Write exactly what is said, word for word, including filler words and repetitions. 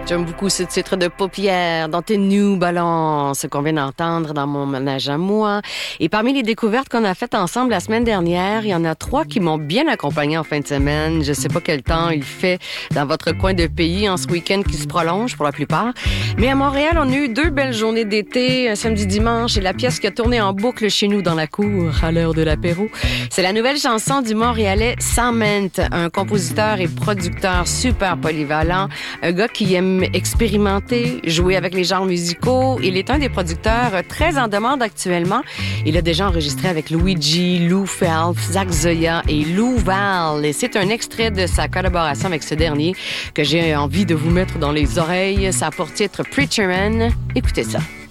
J'aime beaucoup ce titre de Paupières dans tes New Balance qu'on vient d'entendre dans mon ménage à moi. Et parmi les découvertes qu'on a faites ensemble la semaine dernière, il y en a trois qui m'ont bien accompagnée en fin de semaine. Je sais pas quel temps il fait dans votre coin de pays en ce week-end qui se prolonge pour la plupart. Mais à Montréal, on a eu deux belles journées d'été, un samedi dimanche, et la pièce qui a tourné en boucle chez nous dans la cour à l'heure de l'apéro. C'est la nouvelle chanson du Montréalais Sament, un compositeur et producteur super polyvalent, un gars qui aime expérimenter, jouer avec les genres musicaux. Il est un des producteurs très en demande actuellement. Il a déjà enregistré avec Luigi, Lou Phelps, Zach Zoya et Lou Val. Et c'est un extrait de sa collaboration avec ce dernier que j'ai envie de vous mettre dans les oreilles. Ça a pour titre Preacher Man. Écoutez ça.